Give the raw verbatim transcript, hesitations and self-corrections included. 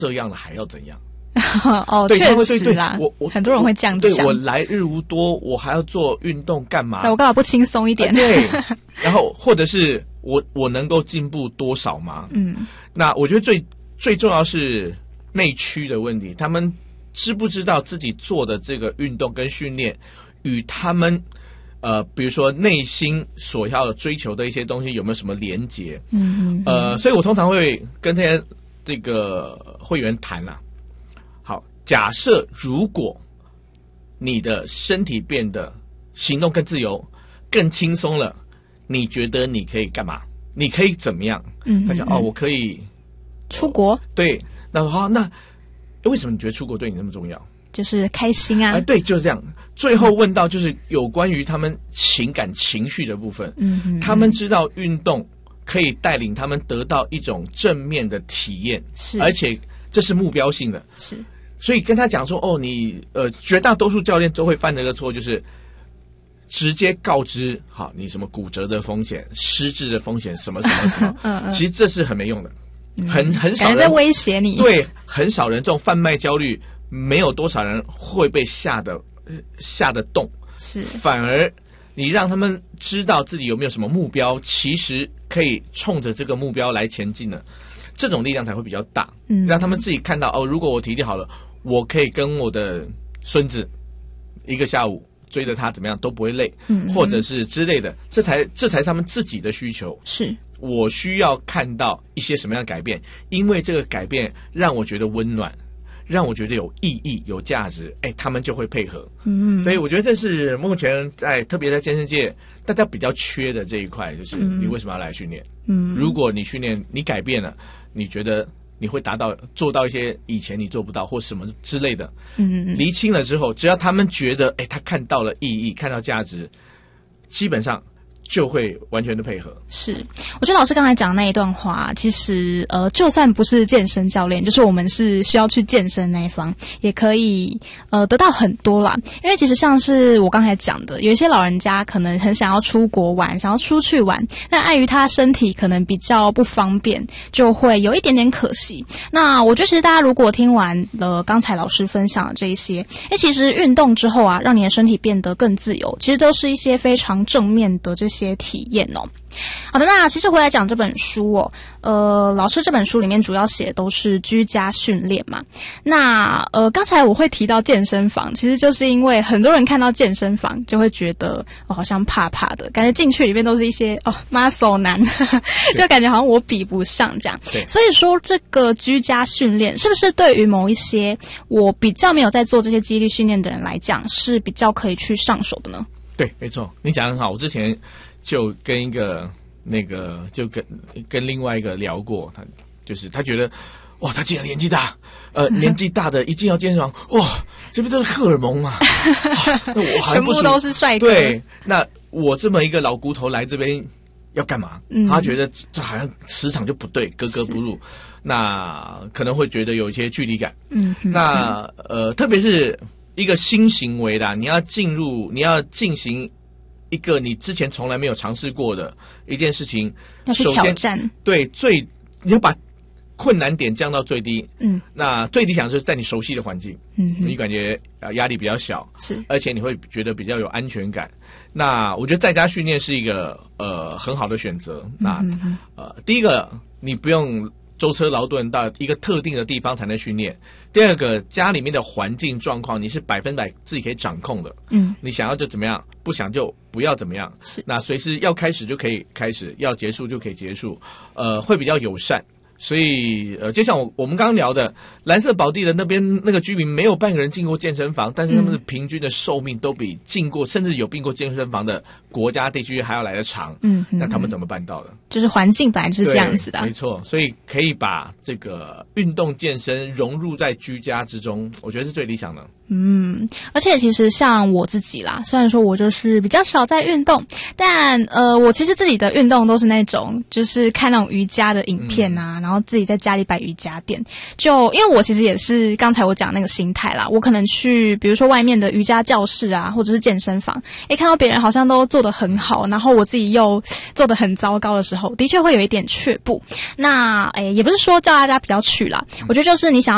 这样了还要怎样？ 哦，确实啦， 我我很多人会这样子想。 对，我来日无多，我还要做运动干嘛？ 我干嘛不轻松一点？ 啊、对，然后或者是我我能够进步多少吗？嗯，那我觉得最最重要是内驱的问题，他们知不知道自己做的这个运动跟训练与他们呃，比如说内心所要追求的一些东西有没有什么连结？嗯嗯，呃，所以我通常会跟这些这个会员谈啦、啊。好，假设如果你的身体变得行动更自由、更轻松了，你觉得你可以干嘛？你可以怎么样？嗯，他讲哦，我可以出国。 对，那好，那为什么你觉得出国对你那么重要？ 就是开心啊！ 哎，对，就是这样。最后问到就是有关于他们情感情绪的部分，嗯嗯，他们知道运动可以带领他们得到一种正面的体验，是，而且这是目标性的，是。所以跟他讲说，哦，你呃，绝大多数教练都会犯的一个错，就是直接告知，好，你什么骨折的风险、失智的风险，什么什么什么，嗯嗯，其实这是很没用的，很很少人在威胁你， 对，很少人这种贩卖焦虑，没有多少人会被吓得吓得动，是，反而你让他们知道自己有没有什么目标，其实可以冲着这个目标来前进的，这种力量才会比较大，嗯，让他们自己看到哦，如果我体力好了，我可以跟我的孙子一个下午追着他怎么样都不会累，嗯，或者是之类的，这才这才是他们自己的需求。是，我需要看到一些什么样的改变，因为这个改变让我觉得温暖，让我觉得有意义、有价值，哎，他们就会配合。嗯，所以我觉得这是目前在特别在健身界大家比较缺的这一块，就是你为什么要来训练？嗯，如果你训练你改变了，你觉得你会达到做到一些以前你做不到或什么之类的，嗯，厘清了之后，只要他们觉得，哎，他看到了意义，看到价值，基本上就会完全的配合。是， 我觉得老师刚才讲的那一段话，其实呃，就算不是健身教练，就是我们是需要去健身那一方，也可以呃得到很多啦。因为其实像是我刚才讲的，有一些老人家可能很想要出国玩，想要出去玩，但碍于他身体可能比较不方便，就会有一点点可惜。那我觉得其实大家如果听完了刚才老师分享的这一些，哎，其实运动之后啊，让你的身体变得更自由，其实都是一些非常正面的这些体验哦。好的，那其实回来讲这本书哦，呃，老师这本书里面主要写的都是居家训练嘛。那呃，刚才我会提到健身房，其实就是因为很多人看到健身房就会觉得哦，好像怕怕的，感觉进去里面都是一些哦 muscle 男，就感觉好像我比不上这样。所以说，这个居家训练是不是对于某一些我比较没有在做这些肌力训练的人来讲，是比较可以去上手的呢？ 对，没错，你讲得很好。我之前就跟一个那个就跟跟另外一个聊过，他就是他觉得哇，他竟然年纪大，呃，年纪大的一进到健身房，哇，这边都是荷尔蒙啊，啊我还不全部都是帅哥。 对，那我这么一个老骨头来这边要干嘛？嗯、他觉得这好像磁场就不对，格格不入，那可能会觉得有一些距离感。嗯，那呃，特别是一个新行为啦，你要进入，你要进行一个你之前从来没有尝试过的一件事情， 要去挑战。对， 最你要把困难点降到最低。嗯，那最理想就是在你熟悉的环境，嗯，你感觉呃压力比较小，是，而且你会觉得比较有安全感。那我觉得在家训练是一个呃很好的选择。那、嗯、呃，第一个你不用舟车劳顿到一个特定的地方才能训练。第二个，家里面的环境状况你是百分百自己可以掌控的。嗯，你想要就怎么样，不想就不要怎么样。是，那随时要开始就可以开始，要结束就可以结束，呃，会比较友善。所以，呃，就像我我们刚刚聊的，蓝色宝地的那边那个居民没有半个人进过健身房，但是他们的平均的寿命都比进过，甚至有进过健身房的国家地区还要来得长。嗯，那他们怎么办到的？ 就是环境本来就是这样子的。 没错，所以可以把这个运动健身融入在居家之中，我觉得是最理想的。 嗯，而且其实像我自己啦，虽然说我就是比较少在运动，但呃，我其实自己的运动都是那种，就是看那种瑜伽的影片啊，嗯、然后自己在家里摆瑜伽垫。就因为我其实也是刚才我讲那个心态啦，我可能去比如说外面的瑜伽教室啊，或者是健身房，诶，看到别人好像都做得很好，然后我自己又做得很糟糕的时候，的确会有一点却步。那诶，也不是说叫大家不要去啦，我觉得就是你想要